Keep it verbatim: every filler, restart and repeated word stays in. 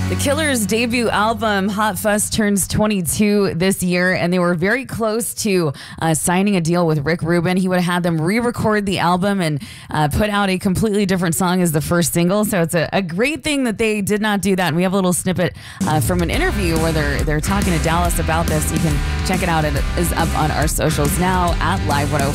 The Killers' debut album, Hot Fuss, turns twenty-two this year, and they were very close to uh, signing a deal with Rick Rubin. He would have had them re-record the album and uh, put out a completely different song as the first single. So it's a, a great thing that they did not do that. And we have a little snippet uh, from an interview where they're they're talking to Dallas about this. You can check it out. It is up on our socials now at Live one oh